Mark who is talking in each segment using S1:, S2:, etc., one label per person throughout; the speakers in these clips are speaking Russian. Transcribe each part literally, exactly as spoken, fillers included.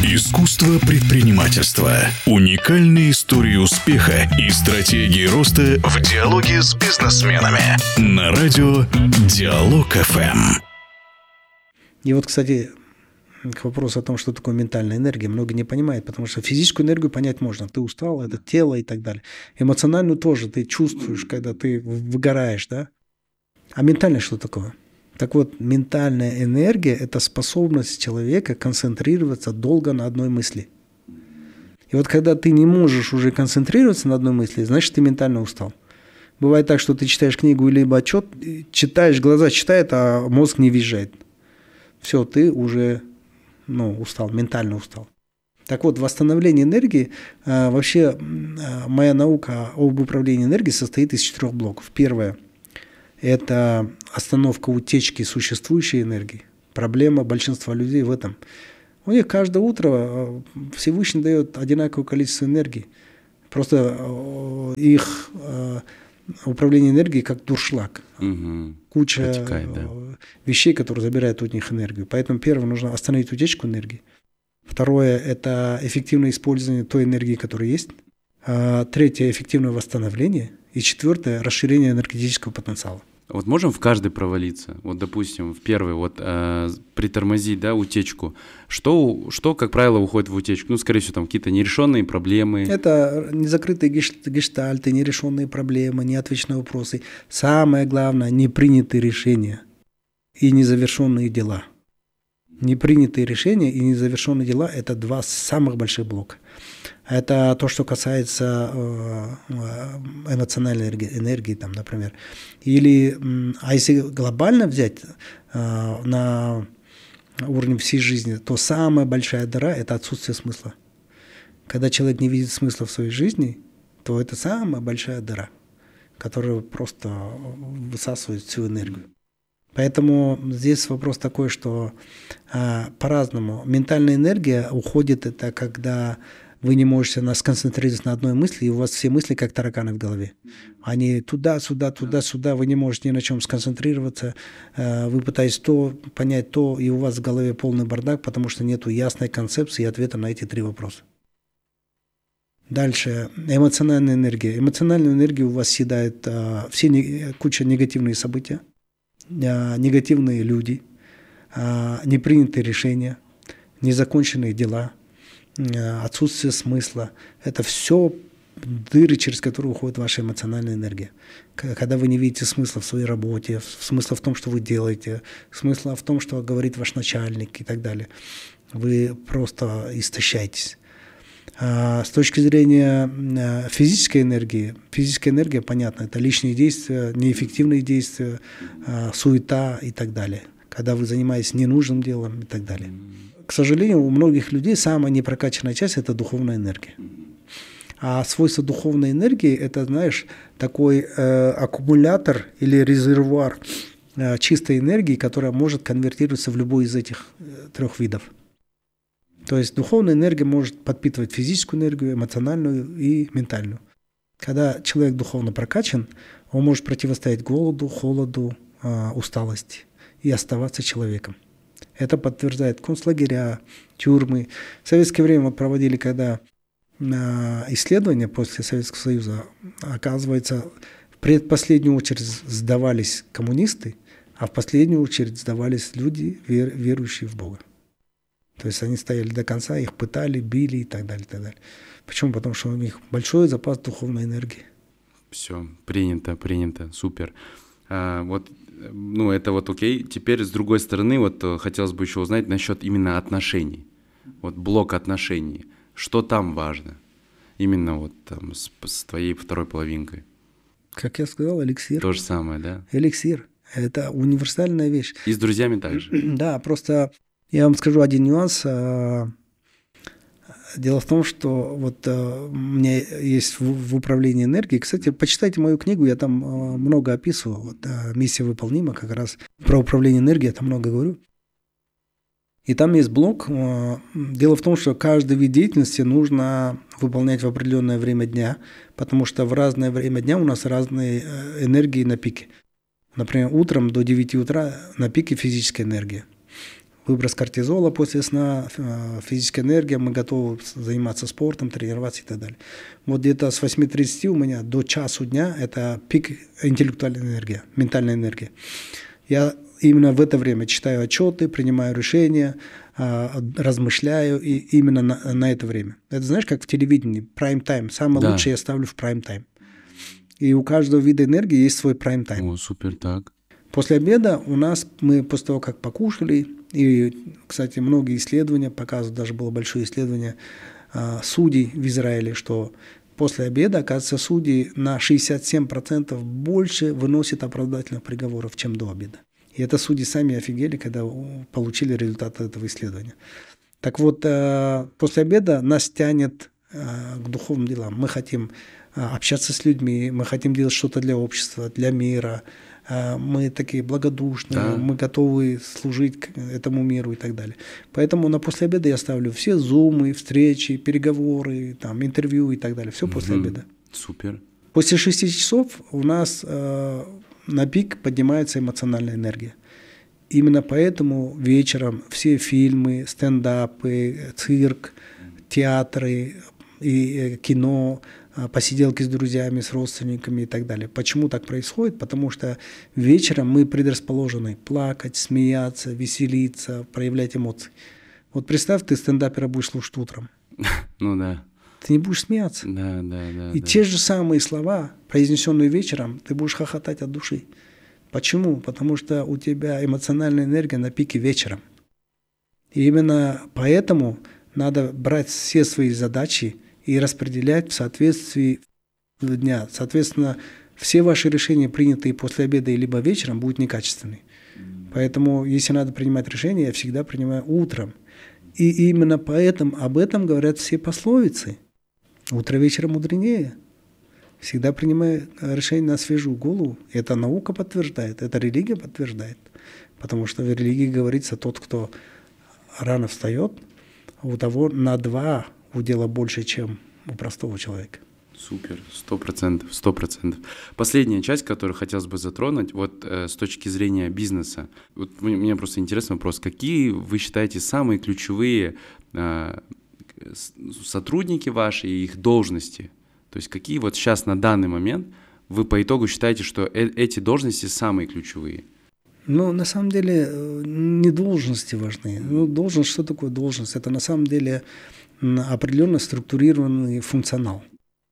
S1: Искусство предпринимательства. Уникальные истории успеха и стратегии роста в диалоге с бизнесменами. На радио Диалог эф эм.
S2: И вот, кстати, к вопросу о том, что такое ментальная энергия, много не понимают, потому что физическую энергию понять можно. Ты устал, это тело и так далее. Эмоциональную тоже ты чувствуешь, когда ты выгораешь, да? А ментальная что такое? Так вот, ментальная энергия – это способность человека концентрироваться долго на одной мысли. И вот когда ты не можешь уже концентрироваться на одной мысли, значит, ты ментально устал. Бывает так, что ты читаешь книгу либо отчет, читаешь, глаза читают, а мозг не въезжает. Все, ты уже ну, устал, ментально устал. Так вот, восстановление энергии, вообще моя наука об управлении энергией состоит из четырех блоков. Первое – это остановка утечки существующей энергии. Проблема большинства людей в этом. У них каждое утро Всевышний дает одинаковое количество энергии. Просто их управление энергией как дуршлаг.
S3: Угу.
S2: Куча
S3: Протекает, да.
S2: вещей, которые забирают у них энергию. Поэтому первое, нужно остановить утечку энергии. Второе – это эффективное использование той энергии, которая есть. Третье – эффективное восстановление. И четвертое – расширение энергетического потенциала.
S3: Вот можем в каждый провалиться? Вот, допустим, в первый, вот э, притормозить, да, утечку. Что, что, как правило, уходит в утечку? Ну, скорее всего, там какие-то нерешенные проблемы.
S2: Это незакрытые гештальты, нерешенные проблемы, неотвеченные вопросы. Самое главное – непринятые решения и незавершенные дела. Непринятые решения и незавершенные дела – это два самых больших блока. Это то, что касается эмоциональной энергии, там, например. Или, а если глобально взять на уровне всей жизни, то самая большая дыра – это отсутствие смысла. Когда человек не видит смысла в своей жизни, то это самая большая дыра, которая просто высасывает всю энергию. Поэтому здесь вопрос такой, что а, по-разному. Ментальная энергия уходит, это когда вы не можете сконцентрироваться на одной мысли, и у вас все мысли как тараканы в голове. Они туда-сюда, туда-сюда, вы не можете ни на чем сконцентрироваться, а, вы пытаетесь то понять, то, и у вас в голове полный бардак, потому что нет ясной концепции и ответа на эти три вопроса. Дальше. Эмоциональная энергия. Эмоциональную энергию у вас съедает а, все не, куча негативных событий. Негативные люди, непринятые решения, незаконченные дела, отсутствие смысла. Это все дыры, через которые уходит ваша эмоциональная энергия. Когда вы не видите смысла в своей работе, смысла в том, что вы делаете, смысла в том, что говорит ваш начальник и так далее, вы просто истощаетесь. С точки зрения физической энергии, физическая энергия, понятно, это лишние действия, неэффективные действия, суета и так далее, когда вы занимаетесь ненужным делом и так далее. К сожалению, у многих людей самая непрокачанная часть – это духовная энергия. А свойство духовной энергии – это, знаешь, такой э, аккумулятор или резервуар э, чистой энергии, которая может конвертироваться в любой из этих э, трех видов. То есть духовная энергия может подпитывать физическую энергию, эмоциональную и ментальную. Когда человек духовно прокачан, он может противостоять голоду, холоду, усталости и оставаться человеком. Это подтверждает концлагеря, тюрьмы. В советское время вот проводили, когда исследования после Советского Союза, оказывается, в предпоследнюю очередь сдавались коммунисты, а в последнюю очередь сдавались люди, верующие в Бога. То есть они стояли до конца, их пытали, били и так далее, и так далее. Почему? Потому что у них большой запас духовной энергии.
S3: Все, принято, принято, супер. А, вот, ну это вот окей. Теперь с другой стороны, вот хотелось бы еще узнать насчет именно отношений. Вот блок отношений. Что там важно? Именно вот там с, с твоей второй половинкой.
S2: Как я сказал, эликсир.
S3: То же самое, да?
S2: Эликсир. Это универсальная вещь.
S3: И с друзьями также.
S2: Да, просто... Я вам скажу один нюанс. Дело в том, что вот у меня есть в управлении энергией. Кстати, почитайте мою книгу, я там много описываю. Вот, «Миссия выполнима», как раз про управление энергией я там много говорю. И там есть блок. Дело в том, что каждый вид деятельности нужно выполнять в определенное время дня, потому что в разное время дня у нас разные энергии на пике. Например, утром до девяти утра на пике физическая энергия. выброс кортизола после сна, физическая энергия, мы готовы заниматься спортом, тренироваться и так далее. Вот где-то с восьми тридцати у меня до часу дня это пик интеллектуальной энергии, ментальной энергии. Я именно в это время читаю отчеты, принимаю решения, размышляю, и именно на, на это время. Это знаешь, как в телевидении, прайм-тайм. Самое да. лучшее я ставлю в прайм-тайм. И у каждого вида энергии есть свой прайм-тайм.
S3: О, супер, так.
S2: После обеда у нас, мы после того, как покушали, и, кстати, многие исследования показывают, даже было большое исследование а, судей в Израиле, что после обеда, оказывается, судьи на шестьдесят семь процентов больше выносят оправдательных приговоров, чем до обеда. И это судьи сами офигели, когда получили результаты этого исследования. Так вот, а, после обеда нас тянет а, к духовным делам. Мы хотим а, общаться с людьми, мы хотим делать что-то для общества, для мира. Мы такие благодушные, да. мы готовы служить этому миру и так далее. Поэтому на после обеда я ставлю все зумы, встречи, переговоры, там, интервью и так далее. Все угу. после обеда.
S3: Супер.
S2: После шести часов у нас э, на пик поднимается эмоциональная энергия. Именно поэтому вечером все фильмы, стендапы, цирк, театры и кино, посиделки с друзьями, с родственниками и так далее. Почему так происходит? Потому что вечером мы предрасположены плакать, смеяться, веселиться, проявлять эмоции. Вот представь, ты стендапера будешь слушать утром.
S3: Ну да.
S2: Ты не будешь смеяться.
S3: Да, да, да.
S2: И
S3: да.
S2: те же самые слова, произнесенные вечером, ты будешь хохотать от души. Почему? Потому что у тебя эмоциональная энергия на пике вечером. И именно поэтому надо брать все свои задачи и распределять в соответствии дня. Соответственно, все ваши решения, принятые после обеда либо вечером, будут некачественны. Поэтому, если надо принимать решения, я всегда принимаю утром. И именно поэтому об этом говорят все пословицы. Утро вечера мудренее. Всегда принимаю решение на свежую голову. Это наука подтверждает, это религия подтверждает. Потому что в религии говорится, тот, кто рано встает, у того на два удела больше, чем у простого человека.
S3: Супер, сто процентов, сто процентов. Последняя часть, которую хотелось бы затронуть, вот э, с точки зрения бизнеса. Вот мне просто интересный вопрос. Какие вы считаете самые ключевые э, сотрудники ваши и их должности? То есть какие вот сейчас на данный момент вы по итогу считаете, что э- эти должности самые ключевые?
S2: Ну, на самом деле, не должности важны. Ну, должность, что такое должность? Это на самом деле определенно структурированный функционал.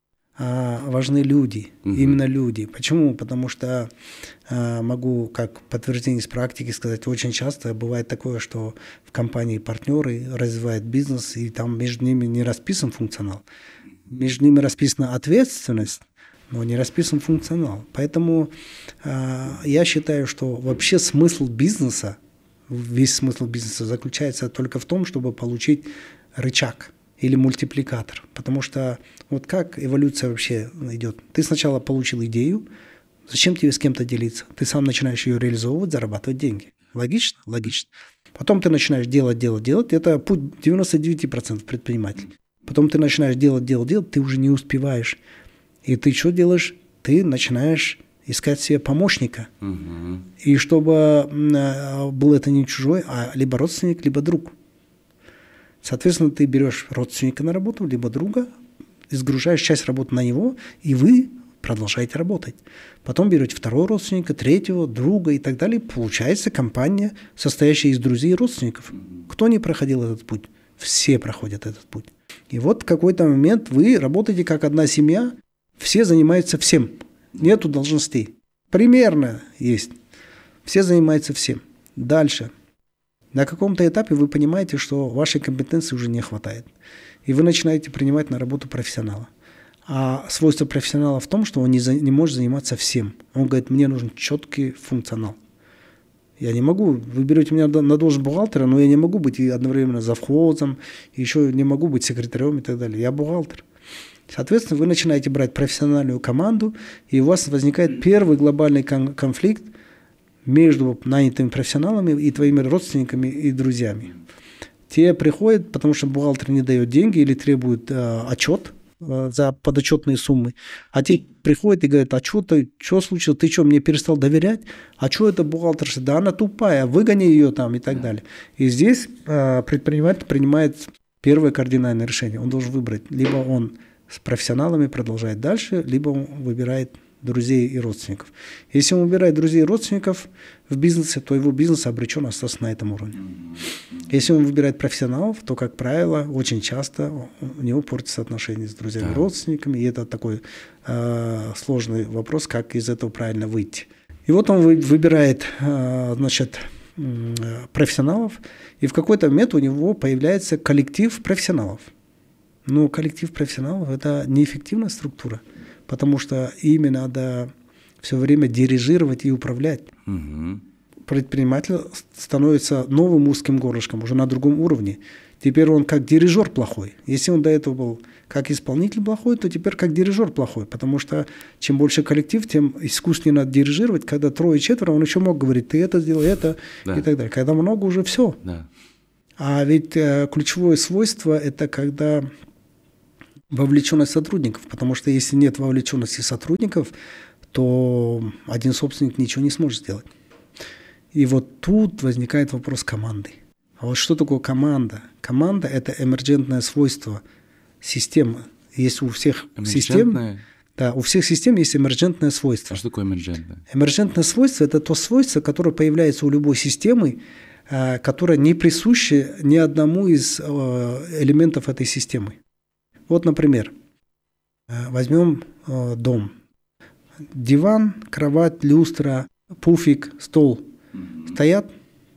S2: А важны люди, угу. именно люди. Почему? Потому что а, могу, как подтверждение из практики сказать, очень часто бывает такое, что в компании партнеры развивают бизнес, и там между ними не расписан функционал. Между ними расписана ответственность, но не расписан функционал. Поэтому а, я считаю, что вообще смысл бизнеса, весь смысл бизнеса заключается только в том, чтобы получить рычаг или мультипликатор. Потому что вот как эволюция вообще идет? Ты сначала получил идею, зачем тебе с кем-то делиться? Ты сам начинаешь ее реализовывать, зарабатывать деньги. Логично? Логично. Потом ты начинаешь делать, делать, делать. Это путь девяносто девять процентов предпринимателей. Потом ты начинаешь делать, делать, делать, ты уже не успеваешь. И ты что делаешь? Ты начинаешь искать себе помощника. Угу. И чтобы был это не чужой, а либо родственник, либо друг. Соответственно, ты берешь родственника на работу, либо друга, сгружаешь часть работы на него, и вы продолжаете работать. Потом берете второго родственника, третьего, друга и так далее. Получается компания, состоящая из друзей и родственников. Кто не проходил этот путь? Все проходят этот путь. И вот в какой-то момент вы работаете как одна семья, все занимаются всем. Нету должностей. Примерно есть. Все занимаются всем. Дальше. На каком-то этапе вы понимаете, что вашей компетенции уже не хватает. И вы начинаете принимать на работу профессионала. А свойство профессионала в том, что он не, за, не может заниматься всем. Он говорит, мне нужен четкий функционал. Я не могу, вы берете меня на должность бухгалтера, но я не могу быть и одновременно завхозом, еще не могу быть секретарем и так далее. Я бухгалтер. Соответственно, вы начинаете брать профессиональную команду, и у вас возникает первый глобальный кон- конфликт между нанятыми профессионалами и твоими родственниками и друзьями. Те приходят, потому что бухгалтер не дает деньги или требует э, отчет, за подотчетные суммы. А те приходят и говорят, а что ты, что случилось, ты что, мне перестал доверять? А что это бухгалтерша? Да она тупая, выгони ее там и так далее. И здесь предприниматель принимает первое кардинальное решение. Он должен выбрать, либо он с профессионалами продолжает дальше, либо он выбирает друзей и родственников. Если он выбирает друзей и родственников в бизнесе, то его бизнес обречен остаться на этом уровне. Если он выбирает профессионалов, то, как правило, очень часто у него портятся отношения с друзьями и да. родственниками, и это такой э, сложный вопрос, как из этого правильно выйти. И вот он выбирает э, значит, э, профессионалов, и в какой-то момент у него появляется коллектив профессионалов. Но коллектив профессионалов – это неэффективная структура, потому что ими надо все время дирижировать и управлять. Угу. Предприниматель становится новым узким горлышком, уже на другом уровне. Теперь он как дирижер плохой. Если он до этого был как исполнитель плохой, то теперь как дирижер плохой, потому что чем больше коллектив, тем искуснее надо дирижировать. Когда трое-четверо, он еще мог говорить, ты это сделай, это да. и так далее. Когда много, уже все. Да. А ведь э, ключевое свойство – это когда вовлеченность сотрудников, потому что если нет вовлеченности сотрудников, то один собственник ничего не сможет сделать. И вот тут возникает вопрос команды. А вот что такое команда? Команда – это эмерджентное свойство системы. Есть у всех систем, да, у всех систем есть эмерджентное свойство.
S3: А что такое эмерджентное?
S2: Эмерджентное свойство – это то свойство, которое появляется у любой системы, которое не присуще ни одному из элементов этой системы. Вот, например, возьмем дом. Диван, кровать, люстра, пуфик, стол стоят.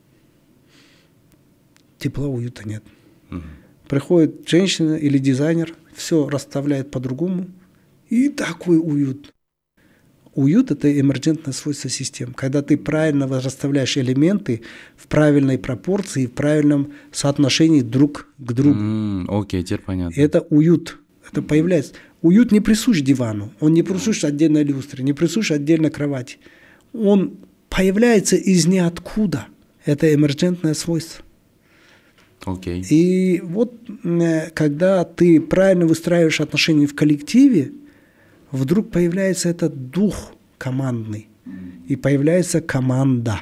S2: Тепла, уюта нет. Угу. Приходит женщина или дизайнер, все расставляет по-другому, и такой уют. Уют – это эмерджентное свойство систем. Когда ты правильно расставляешь элементы в правильной пропорции, в правильном соотношении друг к другу.
S3: Mm, окей, теперь понятно.
S2: Это уют. Это появляется. Уют не присущ дивану, он не присущ отдельной люстре, не присущ отдельной кровати. Он появляется из ниоткуда. Это эмерджентное свойство.
S3: Okay.
S2: И вот когда ты правильно выстраиваешь отношения в коллективе, вдруг появляется этот дух командный, и появляется команда.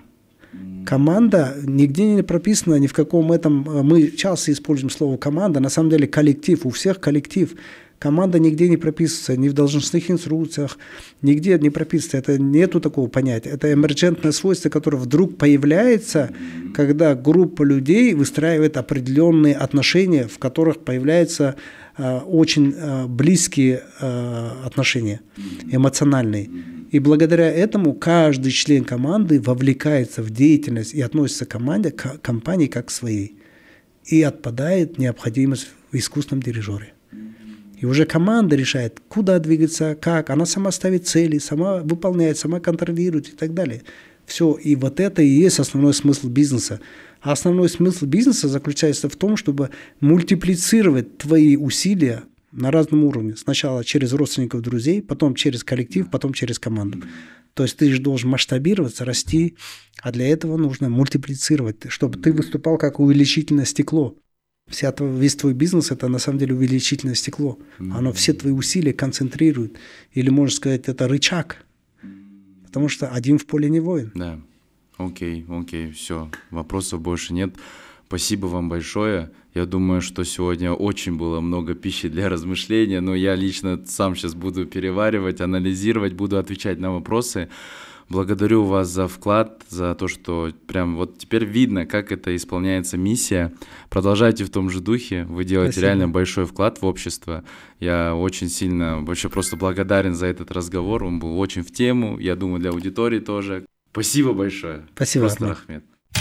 S2: Команда нигде не прописана, ни в каком этом... Мы часто используем слово «команда», на самом деле коллектив, у всех коллектив. Команда нигде не прописывается, ни в должностных инструкциях, нигде не прописывается. Это нету такого понятия. Это эмерджентное свойство, которое вдруг появляется, когда группа людей выстраивает определенные отношения, в которых появляются э, очень э, близкие э, отношения, эмоциональные. И благодаря этому каждый член команды вовлекается в деятельность и относится к команде, к компании как к своей. И отпадает необходимость в искусственном дирижере. И уже команда решает, куда двигаться, как. Она сама ставит цели, сама выполняет, сама контролирует и так далее. Все. И вот это и есть основной смысл бизнеса. А основной смысл бизнеса заключается в том, чтобы мультиплицировать твои усилия на разном уровне. Сначала через родственников, друзей, потом через коллектив, потом через команду. То есть ты же должен масштабироваться, расти, а для этого нужно мультиплицировать, чтобы ты выступал как увеличительное стекло. Вся твой, весь твой бизнес – это на самом деле увеличительное стекло. Оно все твои усилия концентрирует. Или, можно сказать, это рычаг. Потому что один в поле не воин.
S3: Да. Окей, окей, все. Вопросов больше нет. Спасибо вам большое. Я думаю, что сегодня очень было много пищи для размышления, но я лично сам сейчас буду переваривать, анализировать, буду отвечать на вопросы. Благодарю вас за вклад, за то, что прям вот теперь видно, как это исполняется миссия. Продолжайте в том же духе, вы делаете Спасибо. Реально большой вклад в общество. Я очень сильно, вообще просто благодарен за этот разговор, он был очень в тему, я думаю, для аудитории тоже. Спасибо большое.
S2: Спасибо,
S3: просто Ахмед.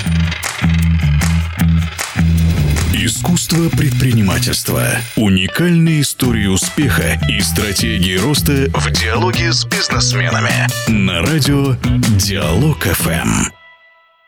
S1: Искусство предпринимательства. Уникальные истории успеха и стратегии роста в диалоге с бизнесменами. На радио Диалог эф эм.